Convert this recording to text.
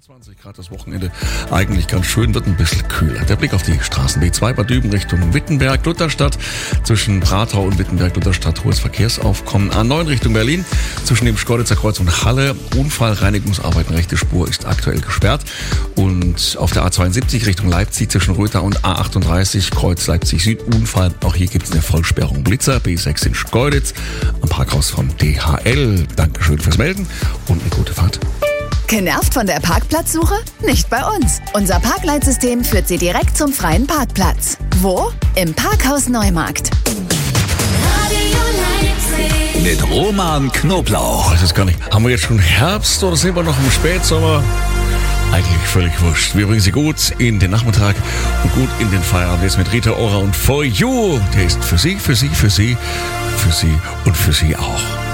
21 Grad das Wochenende, eigentlich ganz schön, wird ein bisschen kühler. Der Blick auf die Straßen B2 Bad Düben Richtung Wittenberg-Lutherstadt. Zwischen Pratau und Wittenberg-Lutherstadt hohes Verkehrsaufkommen. A9 Richtung Berlin. Zwischen dem Schkeuditzer Kreuz und Halle. Unfallreinigungsarbeiten, rechte Spur ist aktuell gesperrt. Und auf der A72 Richtung Leipzig zwischen Röther und A38 Kreuz Leipzig Süd. Unfall. Auch hier gibt es eine Vollsperrung. Blitzer B6 in Schkeuditz am Parkhaus von DHL. Dankeschön fürs Melden und eine gute Fahrt. Genervt von der Parkplatzsuche? Nicht bei uns. Unser Parkleitsystem führt Sie direkt zum freien Parkplatz. Wo? Im Parkhaus Neumarkt. Mit Roman Knoblauch. Ich weiß es gar nicht. Haben wir jetzt schon Herbst oder sind wir noch im Spätsommer? Eigentlich völlig wurscht. Wir bringen Sie gut in den Nachmittag und gut in den Feierabend. Jetzt mit Rita Ora und For You. Der ist für Sie, für Sie, für Sie, für Sie und für Sie auch.